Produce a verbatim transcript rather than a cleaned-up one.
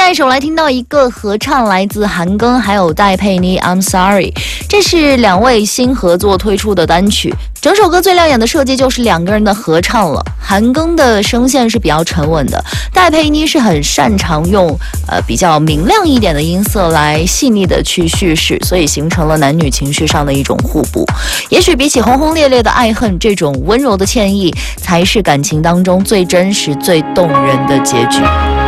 下一首来听到一个合唱，来自韩庚还有戴佩妮 I'm Sorry， 这是两位新合作推出的单曲。整首歌最亮眼的设计就是两个人的合唱了。韩庚的声线是比较沉稳的，戴佩妮是很擅长用呃比较明亮一点的音色来细腻的去叙事，所以形成了男女情绪上的一种互补。也许比起轰轰烈烈的爱恨，这种温柔的歉意才是感情当中最真实最动人的结局。